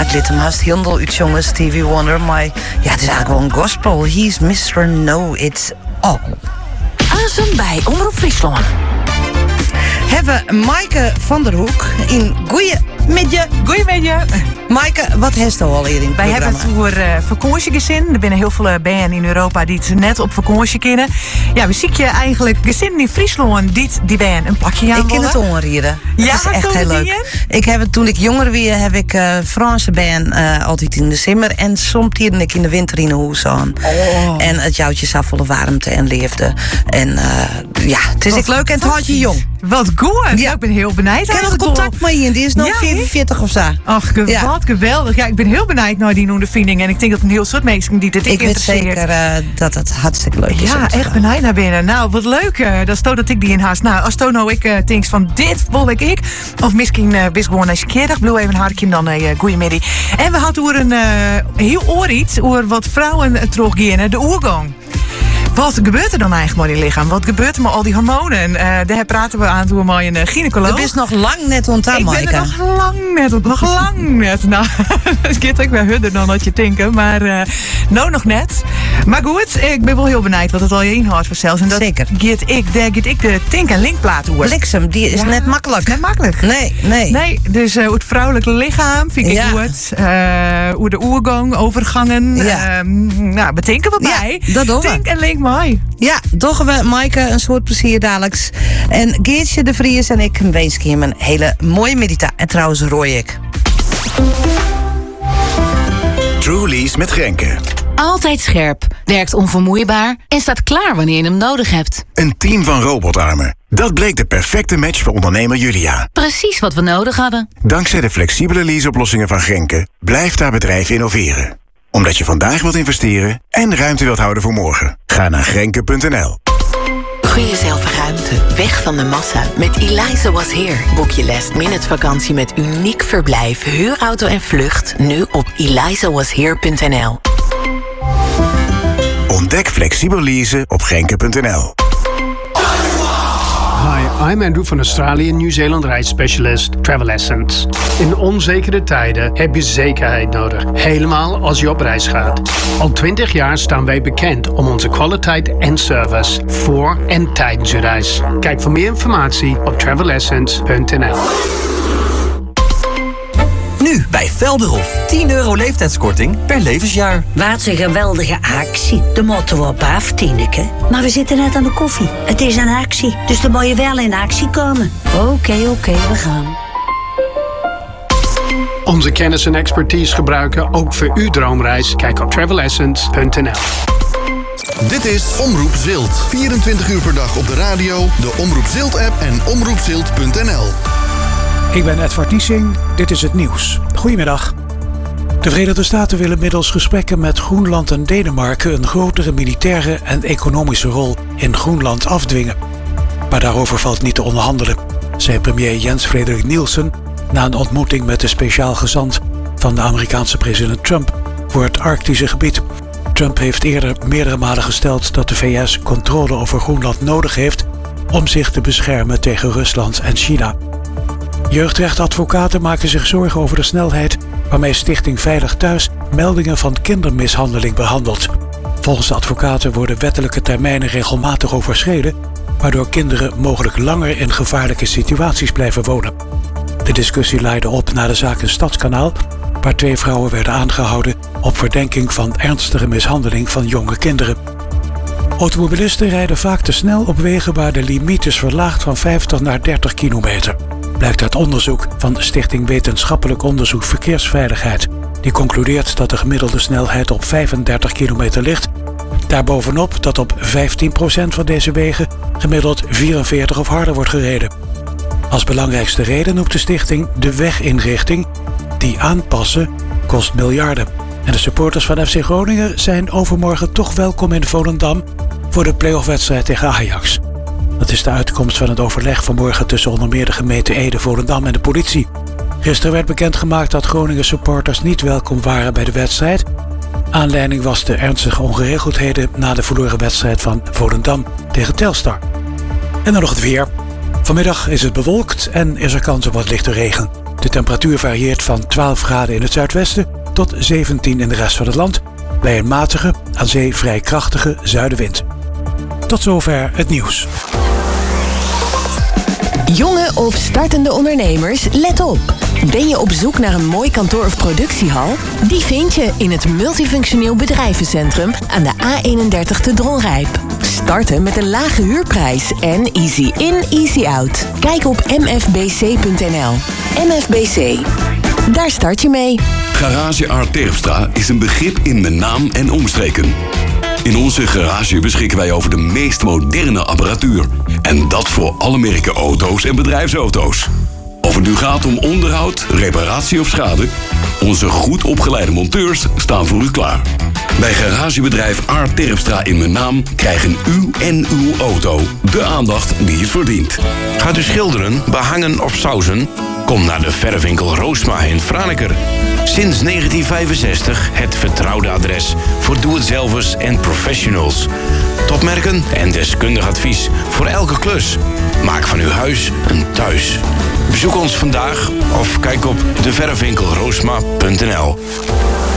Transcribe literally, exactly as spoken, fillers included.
ik liet hem haast heel uitzongen, Stevie Wonder. Maar ja, het is eigenlijk wel een gospel. He's mister No It's All. Aanzien bij Omroep Friesland. Hebben Maaike van der Hoek in Goeie Midje. Goeie midje. Maaike, wat heeft u al hier in het Wij hebben het over uh, vakantiegezinnen. Er zijn heel veel bijen in Europa die het net op vakantie kennen. Ja, we zien je eigenlijk gezinnen in Friesland die die bijen een pakje aan Ik ken willen. het onrieden. Ja, dat is echt heel leuk. Dingen? Ik heb het, toen ik jonger was, heb ik uh, Franse bijen uh, altijd in de zomer en soms hier ik in de winter in de hoes aan. Oh. En het joutje zat volle warmte en leefde. En uh, ja, het is echt leuk en het houdt je jong. Wat goed. Ja, ik ben heel benieuwd. Ik heb nog contact met je, die is nog ja, vierenveertig of zo. Ach, ge ja. wat geweldig. Ja, ik ben heel benieuwd naar die ondervinding. En ik denk dat een heel soort mensen die dit Ik weet zeker uh, dat het hartstikke leuk is. Ja, echt benieuwd naar binnen. Nou, wat leuk. Uh, dat is toch dat ik die in haast. Nou, als nou ik uh, denk van dit wil ik ik. Of misschien uh, wist gewoon eens keer. Blue even een hartje dan uh, goeiemiddag. En we hadden over een uh, heel oor iets over wat vrouwen uh, teruggaan. De oergang. Wat gebeurt er dan eigenlijk met die lichaam? Wat gebeurt er met al die hormonen? Uh, daar praten we aan toe met een gynaecoloog. Je bent nog lang net ontdaan, Maaike. Ik ben er nog lang net, nog lang net. Nou, dat gaat ook wel hudder dan dat je denken. Maar uh, nou nog net. Maar goed, ik ben wel heel benieuwd wat het al je inhoudt voor zelfs. En dat Zeker. Geet ik, daar geet ik de tink- en linkplaat hoor. Bliksem, die is ja, net makkelijk. Net makkelijk. Nee, nee. Nee, dus uh, het vrouwelijke lichaam vind ik ja. goed. Uh, hoe de oergang, overgangen. Ja. Uh, nou, betinken we bij. Ja, dat doen we. Tink en link mooi. Ja, doggen we Maaike een soort plezier dadelijks. En Geertje de Vries en ik wens hem een hele mooie medita. En trouwens rooi ik. Truly's met Grenke. Altijd scherp, werkt onvermoeibaar en staat klaar wanneer je hem nodig hebt. Een team van robotarmen. Dat bleek de perfecte match voor ondernemer Julia. Precies wat we nodig hadden. Dankzij de flexibele leaseoplossingen van Grenke blijft haar bedrijf innoveren. Omdat je vandaag wilt investeren en ruimte wilt houden voor morgen. Ga naar grenke punt n l. Gun jezelf ruimte, weg van de massa. Met Eliza Was Here boek je last minute vakantie met uniek verblijf, huurauto en vlucht. Nu op eliza was here punt n l. Ontdek flexibel leasen op grenke punt n l. Hi, I'm Andrew van Australië Nieuw-Zeeland reisspecialist Travel Essence. In onzekere tijden heb je zekerheid nodig, helemaal als je op reis gaat. Al twintig jaar staan wij bekend om onze kwaliteit en service voor en tijdens je reis. Kijk voor meer informatie op travel essence punt n l. Nu bij Velderhof. tien euro leeftijdskorting per levensjaar. Wat een geweldige actie. De motto op af, Tineke. Maar we zitten net aan de koffie. Het is een actie, dus dan moet je wel in actie komen. Oké, okay, oké, okay, we gaan. Onze kennis en expertise gebruiken ook voor uw droomreis. Kijk op travel essence punt n l. Dit is Omroep Zilt. vierentwintig uur per dag op de radio, de Omroep Zilt-app en omroep zilt punt n l. Ik ben Edward Niesing, dit is het nieuws. Goedemiddag. De Verenigde Staten willen middels gesprekken met Groenland en Denemarken een grotere militaire en economische rol in Groenland afdwingen. Maar daarover valt niet te onderhandelen, zei premier Jens Frederik Nielsen na een ontmoeting met de speciaal gezant van de Amerikaanse president Trump voor het Arctische gebied. Trump heeft eerder meerdere malen gesteld dat de V S controle over Groenland nodig heeft om zich te beschermen tegen Rusland en China. Jeugdrechtadvocaten maken zich zorgen over de snelheid waarmee Stichting Veilig Thuis meldingen van kindermishandeling behandelt. Volgens de advocaten worden wettelijke termijnen regelmatig overschreden, waardoor kinderen mogelijk langer in gevaarlijke situaties blijven wonen. De discussie leidde op naar de zaak in Stadskanaal, waar twee vrouwen werden aangehouden op verdenking van ernstige mishandeling van jonge kinderen. Automobilisten rijden vaak te snel op wegen waar de limiet is verlaagd van vijftig naar dertig kilometer. Blijkt uit onderzoek van Stichting Wetenschappelijk Onderzoek Verkeersveiligheid. Die concludeert dat de gemiddelde snelheid op vijfendertig kilometer ligt. Daarbovenop dat op vijftien procent van deze wegen gemiddeld vierenveertig of harder wordt gereden. Als belangrijkste reden noemt de stichting de weginrichting. Die aanpassen kost miljarden. En de supporters van F C Groningen zijn overmorgen toch welkom in Volendam voor de play-offwedstrijd tegen Ajax. Dat is de uitkomst van het overleg vanmorgen tussen onder meer de gemeente Ede, Volendam en de politie. Gisteren werd bekendgemaakt dat Groningen supporters niet welkom waren bij de wedstrijd. Aanleiding was de ernstige ongeregeldheden na de verloren wedstrijd van Volendam tegen Telstar. En dan nog het weer. Vanmiddag is het bewolkt en is er kans op wat lichte regen. De temperatuur varieert van twaalf graden in het zuidwesten tot zeventien in de rest van het land, bij een matige, aan zee vrij krachtige zuidenwind. Tot zover het nieuws. Jonge of startende ondernemers, let op. Ben je op zoek naar een mooi kantoor of productiehal? Die vind je in het Multifunctioneel Bedrijvencentrum aan de A eenendertig te Dronrijp. Starten met een lage huurprijs en easy in, easy out. Kijk op m f b c punt n l. M F B C. Daar start je mee. Garage Art Terpstra is een begrip in mijn naam en omstreken. In onze garage beschikken wij over de meest moderne apparatuur. En dat voor alle merken auto's en bedrijfsauto's. Of het nu gaat om onderhoud, reparatie of schade, onze goed opgeleide monteurs staan voor u klaar. Bij garagebedrijf Art Terpstra in mijn naam krijgen u en uw auto de aandacht die het verdient. Gaat u schilderen, behangen of sausen? Kom naar de verfwinkel Roosma in Franeker. Sinds negentien vijfenzestig het vertrouwde adres voor doe-het-zelvers en professionals. Topmerken en deskundig advies voor elke klus. Maak van uw huis een thuis. Bezoek ons vandaag of kijk op de verfwinkel roosma punt n l.